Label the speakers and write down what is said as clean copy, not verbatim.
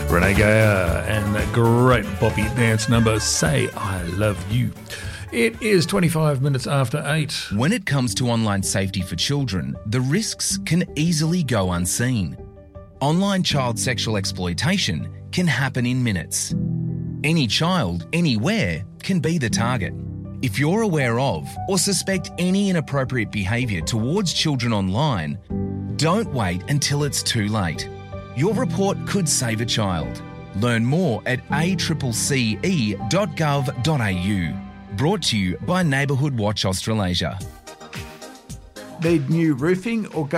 Speaker 1: Renee Gaia and that great poppy dance number, Say I Love You. It is 25 minutes after 8.
Speaker 2: When it comes to online safety for children, the risks can easily go unseen. Online child sexual exploitation can happen in minutes. Any child, anywhere, can be the target. If you're aware of or suspect any inappropriate behaviour towards children online, don't wait until it's too late. Your report could save a child. Learn more at accce.gov.au. Brought to you by Neighbourhood Watch Australasia.
Speaker 3: Need new roofing or